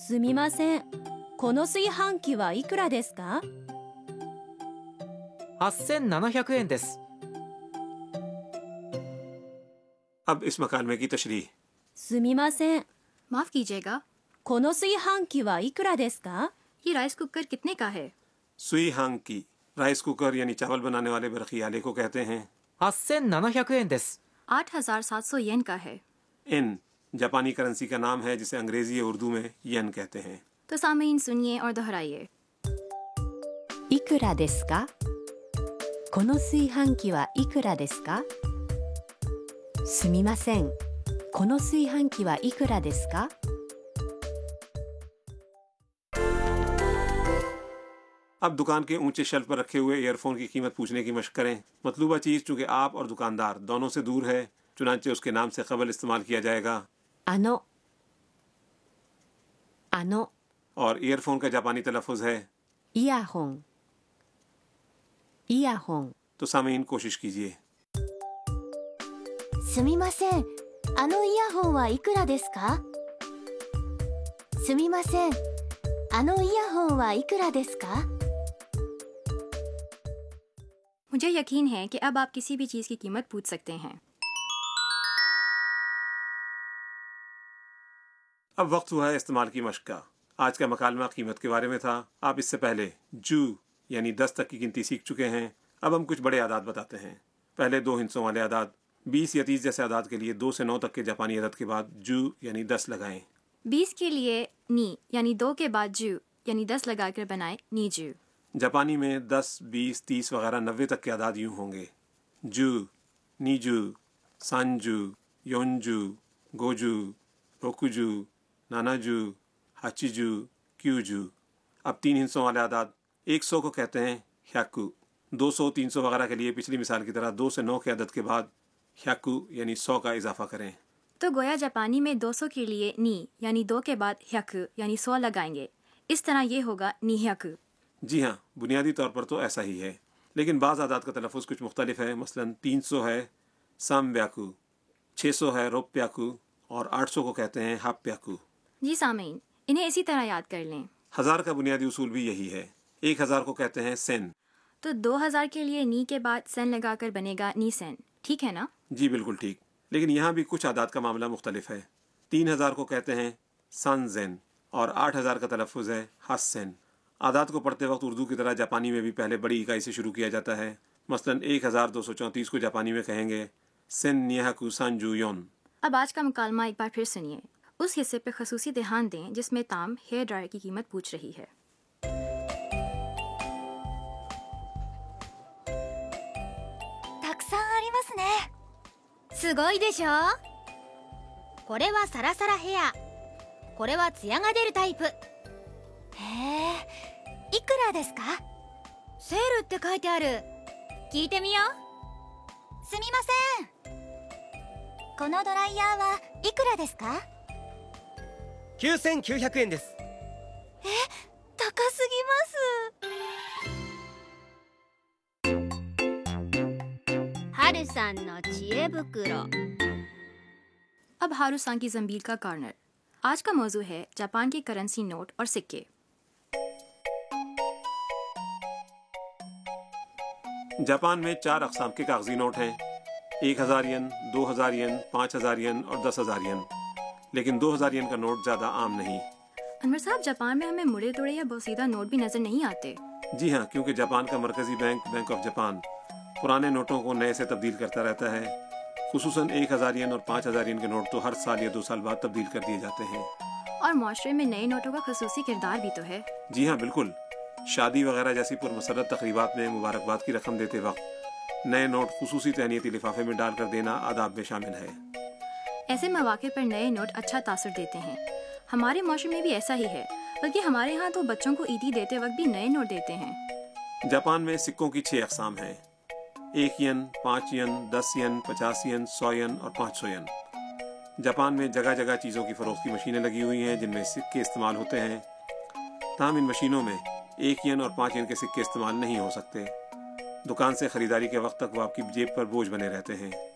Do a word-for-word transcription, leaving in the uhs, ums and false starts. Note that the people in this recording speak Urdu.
すみません。この炊飯器はいくらですか？ はっせんななひゃくえんです。 اب اس مکالمے کی تشریح۔ すみません。 معاف کیجیے گا، この炊飯器はいくらですか？ یہ رائس کوکر کتنے کا ہے؟ سوئی ہانگ کی رائس کوکر یعنی چاول بنانے والے برقی آلے کو کہتے ہیں۔ はっせんななひゃくえんです。 آٹھ ہزار سات سو ین کا ہے۔ ان جاپانی کرنسی کا نام ہے جسے انگریزی یا اردو میں ین کہتے ہیں۔ تو سامعین سنیے اور دہرائیے۔ いくらですか？この炊飯器はいくらですか？すみません。この炊飯器はいくらですか？ اب دکان کے اونچے شیلف پر رکھے ہوئے ایئر فون کی قیمت پوچھنے کی مشق کریں۔ مطلوبہ چیز چونکہ آپ اور دکاندار دونوں سے دور ہے، چنانچہ اس کے نام سے قبل استعمال کیا جائے گا あの、あの、 اور ایئر فون کا جاپانی تلفظ ہے イヤホン、イヤホン。 تو سامعین کوشش کیجیے۔ すみません。あのイヤホンはいくらですか？すみません。あのイヤホンはいくらですか？ مجھے یقین ہے کہ اب آپ کسی بھی چیز کی قیمت پوچھ سکتے ہیں۔ اب وقت ہوا ہے استعمال کی مشق کا۔ آج کا مکالمہ قیمت کے بارے میں تھا۔ آپ اس سے پہلے جو یعنی دس تک کی گنتی سیکھ چکے ہیں۔ اب ہم کچھ بڑے اعداد بتاتے ہیں۔ پہلے دو ہندسوں والے اعداد بیس یا تیس جیسے اعداد کے لیے دو سے نو تک کے جاپانی عدد کے بعد جو یعنی دس لگائیں۔ بیس کے لیے نی یعنی دو کے بعد جو یعنی دس لگا کر بنائے نی جو۔ جاپانی میں دس، بیس، تیس وغیرہ نوے تک کے اعداد یوں ہوں گے: جو، نیجو، سانجو، یونجو، گوجو، روکوجو، ناناجو، ہاچیجو، کیوجو۔ اب تین ہندسوں والے اعداد ایک سو کو کہتے ہیں ہیاکو۔ دو سو، تین سو وغیرہ کے لیے پچھلی مثال کی طرح دو سے نو کے عدد کے بعد ہیاکو یعنی سو کا اضافہ کریں۔ تو گویا جاپانی میں دو سو کے لیے نی یعنی دو کے بعد ہیاکو یعنی سو لگائیں گے۔ اس طرح یہ ہوگا نی ہیاکو۔ جی ہاں، بنیادی طور پر تو ایسا ہی ہے، لیکن بعض اعداد کا تلفظ کچھ مختلف ہے۔ مثلا تین سو ہے سام بیاکو، چھ سو ہے روپ پیاکو اور آٹھ سو کو کہتے ہیں ہاپ پیاکو۔ جی سامعین، انہیں اسی طرح یاد کر لیں۔ ہزار کا بنیادی اصول بھی یہی ہے۔ ایک ہزار کو کہتے ہیں سین۔ تو دو ہزار کے لیے نی کے بعد سین لگا کر بنے گا نی سین، ٹھیک ہے نا؟ جی بالکل ٹھیک، لیکن یہاں بھی کچھ اعداد کا معاملہ مختلف ہے۔ تین ہزار کو کہتے ہیں سان زین اور آٹھ ہزار کا تلفظ ہے ہاس سین۔ اعداد کو پڑھتے وقت اردو کی طرح جاپانی میں بھی پہلے بڑی اکائی سے شروع کیا جاتا ہے۔ مثلا ایک ہزار دو سو چونتیس کو جاپانی میں کہیں گے سین نیہاکو سانجو یون۔ اب آج کا مکالمہ ایک بار پھر سنیے۔ اس حصے پہ خصوصی دھیان دیں جس میں تام ہیئر ڈرائر کی قیمت پوچھ رہی ہے۔ たくさんありますね。すごいでしょ。これはサラサラヘア。これはツヤが出るタイプ。へえ、いくらですか？セールって書いてある。聞いてみよう。すみません。このドライヤーはいくらですか？ きゅうせんきゅうひゃくえんです。 え、高すぎます。はるさんの知恵袋。 اب ہاروسان کی زنبیل کا کارنر۔ آج کا موضوع ہے جاپان کی کرنسی نوٹ اور سکے۔ جاپان میں چار اقسام کے کاغذی نوٹ ہیں: ایک ہزار ین، دو ہزار ین، پانچ ہزار ین اور دس ہزار ین، لیکن دو ہزار ین کا نوٹ زیادہ عام نہیں۔ انور صاحب، جاپان میں ہمیں مڑے توڑے یا بوسیدہ نوٹ بھی نظر نہیں آتے۔ جی ہاں، کیونکہ جاپان کا مرکزی بینک بینک آف جاپان پرانے نوٹوں کو نئے سے تبدیل کرتا رہتا ہے۔ خصوصاً ایک ہزار ین اور پانچ ہزار ین کے نوٹ تو ہر سال یا دو سال بعد تبدیل کر دیے جاتے ہیں۔ اور معاشرے میں نئے نوٹوں کا خصوصی کردار بھی تو ہے۔ جی ہاں بالکل، شادی وغیرہ جیسی پرمسرت تقریبات میں مبارکباد کی رقم دیتے وقت نئے نوٹ خصوصی تہنیتی لفافے میں ڈال کر دینا آداب میں شامل ہے۔ ایسے مواقع پر نئے نوٹ اچھا تاثر دیتے ہیں۔ ہمارے معاشرے میں بھی ایسا ہی ہے، بلکہ ہمارے ہاں تو بچوں کو عیدی دیتے وقت بھی نئے نوٹ دیتے ہیں۔ جاپان میں سکوں کی چھ اقسام ہیں: ایک ین، پانچ ین، دس ین، پچاس ین، سو ین اور پانچ سو ین۔ جاپان میں جگہ جگہ چیزوں کی فروخت کی مشینیں لگی ہوئی ہیں جن میں سکے استعمال ہوتے ہیں، تاہم ان مشینوں میں ایک ین اور پانچ ین کے سکے استعمال نہیں ہو سکتے۔ دکان سے خریداری کے وقت تک وہ آپ کی جیب پر بوجھ بنے رہتے ہیں۔